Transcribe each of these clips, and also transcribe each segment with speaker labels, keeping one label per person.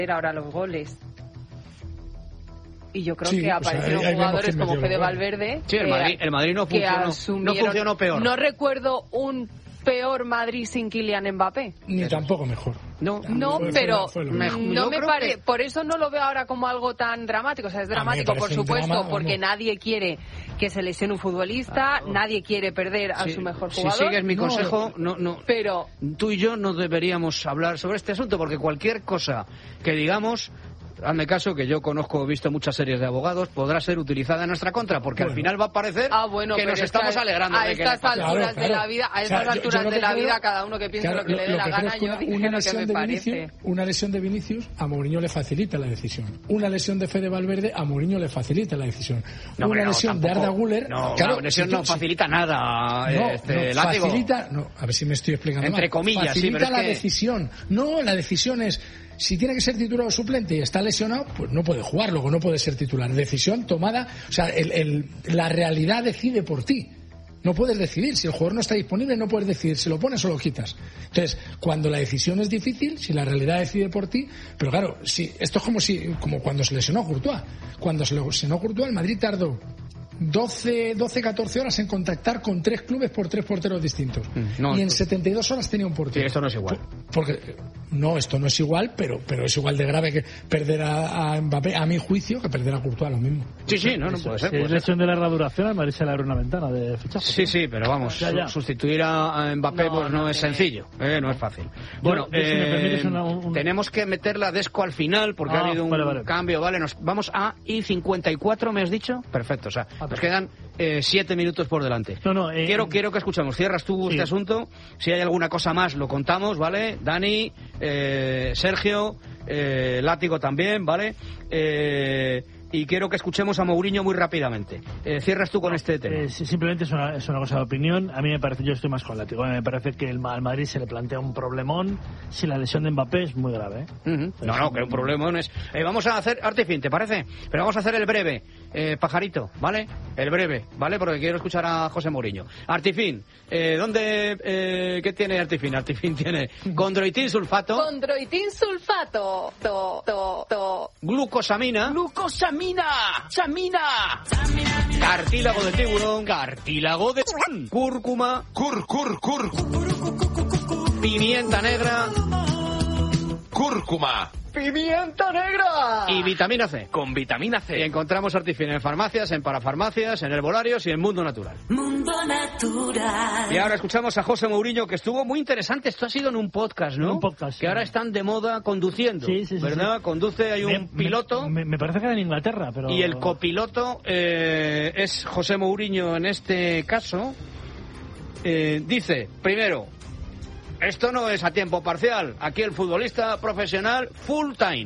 Speaker 1: ahora los goles. Y yo creo que aparecieron jugadores como Fede Valverde.
Speaker 2: Sí, el Madrid no funcionó peor.
Speaker 1: No recuerdo un peor Madrid sin Kylian Mbappé.
Speaker 3: Ni tampoco mejor.
Speaker 1: Por eso no lo veo ahora como algo tan dramático. O sea, es dramático, por supuesto, porque nadie quiere que se lesione un futbolista, nadie quiere perder a su mejor jugador.
Speaker 2: Si sigues mi consejo, pero tú y yo no deberíamos hablar sobre este asunto, porque cualquier cosa que digamos, hazme caso, que yo he visto muchas series de abogados, podrá ser utilizada en nuestra contra, porque al final va a parecer que nos estamos alegrando
Speaker 1: a estas alturas de la vida, cada uno que piense lo que le dé la gana. Yo dije lo que me parece.
Speaker 3: Una lesión de Vinicius a Mourinho le facilita la decisión. Una lesión de Fede Valverde a Mourinho le facilita la decisión. Una lesión de Arda Güler,
Speaker 2: una lesión no facilita nada.
Speaker 3: Facilita, a ver si me estoy explicando
Speaker 2: entre comillas,
Speaker 3: facilita la decisión. No, la decisión es, si tiene que ser titular o suplente y está lesionado, pues no puede jugar, luego no puede ser titular. Decisión tomada, o sea, la realidad decide por ti. No puedes decidir, si el jugador no está disponible no puedes decidir, si lo pones o lo quitas. Entonces, cuando la decisión es difícil, si la realidad decide por ti, pero claro, esto es como cuando se lesionó Courtois. Cuando se lesionó Courtois, el Madrid tardó 14 horas en contactar con 3 clubes por 3 porteros distintos. Y en 72 horas tenía un portero.
Speaker 2: Sí, esto no es igual.
Speaker 3: Esto no es igual, pero es igual de grave que perder a Mbappé, a mi juicio, que perder a Courtois, lo mismo.
Speaker 2: Sí, no puede ser.
Speaker 4: Si es lesión de larga duración, al Madrid se le abre una ventana de fichaje.
Speaker 2: Sí, pero vamos, sustituir a Mbappé no es sencillo, no es fácil. Bueno,
Speaker 4: si me permites
Speaker 2: tenemos que meter la Desco al final, porque ha habido un cambio, ¿vale? Nos vamos a I54, ¿me has dicho? Perfecto, o sea, nos quedan 7 minutos por delante. Quiero que escuchemos. Cierras tú este asunto. Si hay alguna cosa más, lo contamos, ¿vale? Dani, Sergio, Látigo también, ¿vale? Y quiero que escuchemos a Mourinho muy rápidamente. Cierras tú con este tema.
Speaker 4: Simplemente es una cosa de opinión. A mí me parece, yo estoy más con Látigo, me parece que al Madrid se le plantea un problemón. Si la lesión de Mbappé es muy grave.
Speaker 2: Que un problemón es... vamos a hacer, Artifin, ¿te parece? Pero vamos a hacer el breve, pajarito, ¿vale? El breve, ¿vale? Porque quiero escuchar a José Mourinho. Artifin, ¿qué tiene Artifin? Artifin tiene condroitin sulfato.
Speaker 1: Condroitin sulfato.
Speaker 2: Glucosamina. Samina. Cartílago de tiburón. Cartílago de cúrcuma. Pimienta negra.
Speaker 5: Cúrcuma.
Speaker 2: ¡Pimienta negra! Y vitamina C.
Speaker 5: Con vitamina C.
Speaker 2: Y encontramos Artifin en farmacias, en parafarmacias, en herbolarios y en Mundo Natural.
Speaker 6: Mundo Natural.
Speaker 2: Y ahora escuchamos a José Mourinho, que estuvo muy interesante. Esto ha sido en un podcast, ¿no?
Speaker 4: Un podcast.
Speaker 2: Que ahora están de moda conduciendo.
Speaker 4: Sí.
Speaker 2: ¿Verdad? Conduce, hay un piloto.
Speaker 4: Me parece que era en Inglaterra, pero...
Speaker 2: Y el copiloto es José Mourinho en este caso. Dice, primero... Esto no es a tiempo parcial. Aquí el futbolista profesional full time.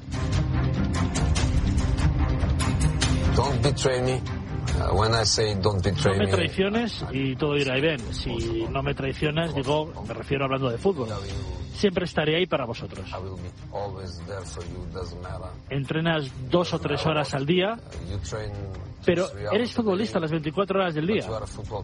Speaker 7: Don't betray me. When I say don't betray me.
Speaker 4: No me traiciones y todo irá bien. Si no me traicionas, me refiero hablando de fútbol. Siempre estaré ahí para vosotros. Entrenas 2 o 3 horas al día, pero eres futbolista las 24 horas del día.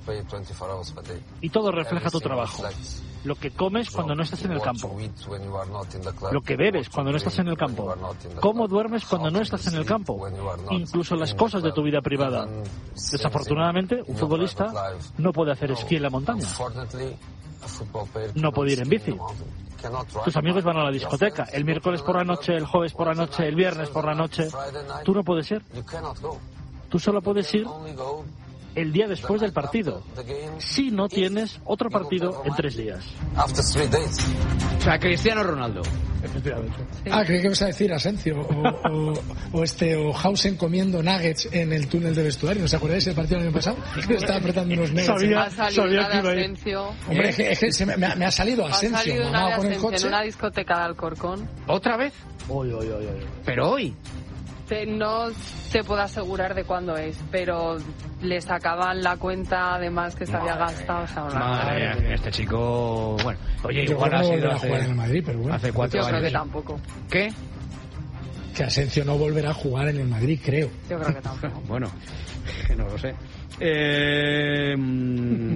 Speaker 4: Y todo refleja tu trabajo. Lo que comes cuando no estás en el campo. Lo que bebes cuando no estás en el campo. Cómo duermes cuando no estás en el campo. Incluso las cosas de tu vida privada. Desafortunadamente, un futbolista no puede hacer esquí en la montaña. No puede ir en bici. Tus amigos van a la discoteca el miércoles por la noche, el jueves por la noche, el viernes por la noche. Tú no puedes ir. Tú solo puedes ir el día después del partido, si no tienes otro partido en 3 días.
Speaker 2: O sea, Cristiano Ronaldo.
Speaker 4: Efectivamente.
Speaker 3: Sí. Creí que ibas a decir Asensio o Hausen comiendo nuggets en el túnel de vestuario. ¿Os acordáis del partido del año pasado? Estaba apretando unos nuggets.
Speaker 1: Sabía que iba a ir.
Speaker 3: Hombre, es que me ha salido Asensio.
Speaker 1: Ha salido una de Asensio en una discoteca de Alcorcón.
Speaker 2: ¿Otra vez? Pero hoy.
Speaker 1: No te puedo asegurar de cuándo es, pero le sacaban la cuenta además que se había gastado.
Speaker 2: Madre mía, este chico... Bueno, oye,
Speaker 3: yo
Speaker 2: igual ha sido
Speaker 3: a jugar en el Madrid, pero bueno.
Speaker 2: Hace 4 años.
Speaker 1: Yo creo que tampoco.
Speaker 2: ¿Qué?
Speaker 3: Que Asensio no volverá a jugar en el Madrid, creo.
Speaker 1: Yo creo que tampoco.
Speaker 2: Bueno, no lo sé.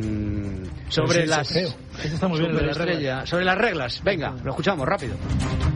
Speaker 2: Sobre las...
Speaker 4: Eso está muy bien,
Speaker 2: sobre las reglas. Venga, lo escuchamos rápido.